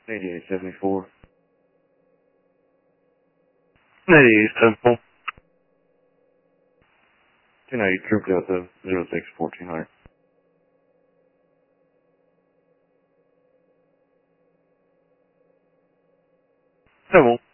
8874. 88 Temple. 290 Troop Delta 06 1400. Temple.